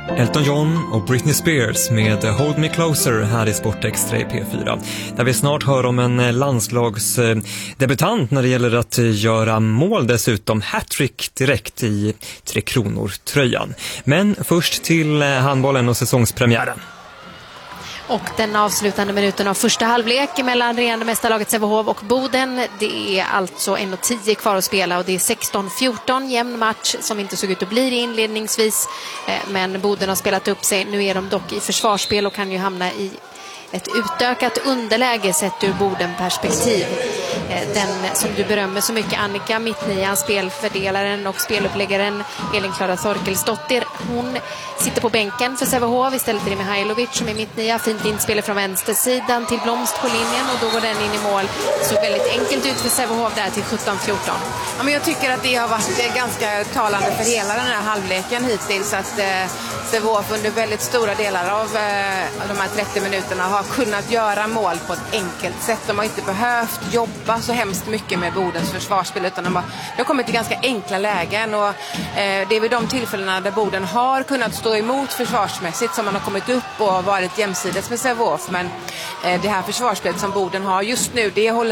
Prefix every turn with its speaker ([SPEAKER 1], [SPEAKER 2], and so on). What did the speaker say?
[SPEAKER 1] Elton John och Britney Spears med Hold Me Closer här i Sportextra i P4. Där vi snart hör om en landslagsdebutant när det gäller att göra mål, dessutom hattrick direkt i 3 kronor-tröjan. Men först till handbollen och säsongspremiären.
[SPEAKER 2] Och den avslutande minuten av första halvlek mellan regerande mästarlaget Sävehof och Boden. Det är alltså 1:10 kvar att spela och det är 16-14, jämn match som inte såg ut att bli det inledningsvis. Men Boden har spelat upp sig. Nu är de dock i försvarsspel och kan ju hamna i ett utökat underläge sett ur Boden-perspektiv. Den som du berömmer så mycket, Annika Mittnian, spelfördelaren och speluppläggaren Elin-Klara Thorkelsdottir. Hon sitter på bänken för Sävehof. Istället är det Mihailovic som är Mittnia. Fint inspel från vänstersidan till Blomst på linjen och då går den in i mål. Så väldigt enkelt ut för Sävehof där till 17-14.
[SPEAKER 3] Ja, men jag tycker att det har varit ganska talande för hela den här halvleken hittills att Sävehof under väldigt stora delar av de här 30 minuterna har kunnat göra mål på ett enkelt sätt. De har inte behövt jobba så hemskt mycket med Bodens försvarsspel utan de har kommit till ganska enkla lägen och det är vid de tillfällena där Boden har kunnat stå emot försvarsmässigt som man har kommit upp och varit jämsides med Sävehof. Men det här försvarsspelet som Boden har just nu, det håller